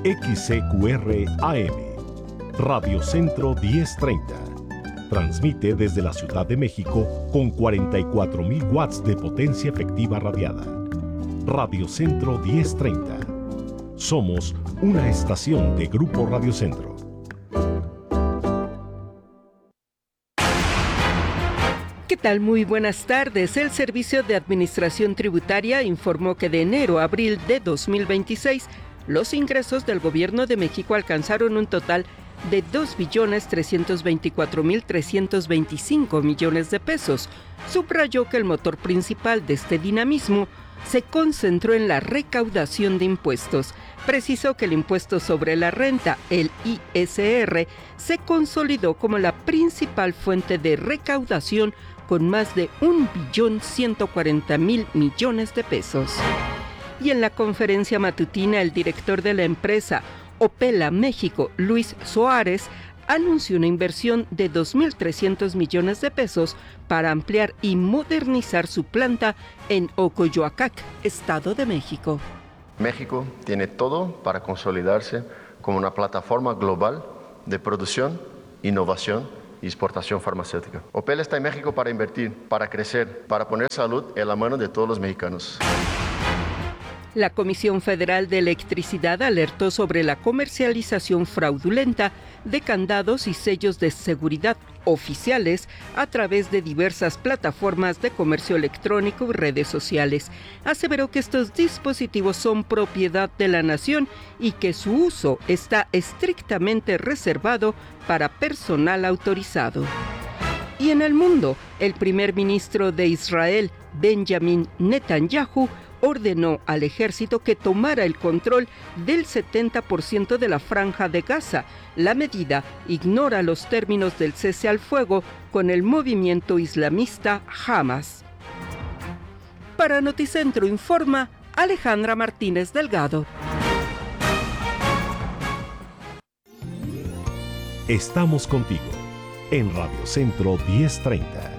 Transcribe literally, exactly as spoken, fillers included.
X C Q R A M, Radio Centro diez treinta. Transmite desde la Ciudad de México con cuarenta y cuatro mil watts de potencia efectiva radiada. Radio Centro diez treinta. Somos una estación de Grupo Radio Centro. ¿Qué tal? Muy buenas tardes. El Servicio de Administración Tributaria informó que de enero a abril de dos mil veintiséis, los ingresos del Gobierno de México alcanzaron un total de dos billones trescientos veinticuatro mil trescientos veinticinco millones de pesos. Subrayó que el motor principal de este dinamismo se concentró en la recaudación de impuestos. Precisó que el impuesto sobre la renta, el I S R, se consolidó como la principal fuente de recaudación con más de un billón ciento cuarenta mil millones de pesos. Y en la conferencia matutina, el director de la empresa Opela México, Luis Suárez, anunció una inversión de dos mil trescientos millones de pesos para ampliar y modernizar su planta en Ocoyoacac, Estado de México. México tiene todo para consolidarse como una plataforma global de producción, innovación y exportación farmacéutica. Opela está en México para invertir, para crecer, para poner salud en la mano de todos los mexicanos. La Comisión Federal de Electricidad alertó sobre la comercialización fraudulenta de candados y sellos de seguridad oficiales a través de diversas plataformas de comercio electrónico y redes sociales. Aseveró que estos dispositivos son propiedad de la nación y que su uso está estrictamente reservado para personal autorizado. Y en el mundo, el primer ministro de Israel, Benjamin Netanyahu, ordenó al ejército que tomara el control del setenta por ciento de la franja de Gaza. La medida ignora los términos del cese al fuego con el movimiento islamista Hamas. Para Noticentro informa Alejandra Martínez Delgado. Estamos contigo en Radio Centro diez treinta.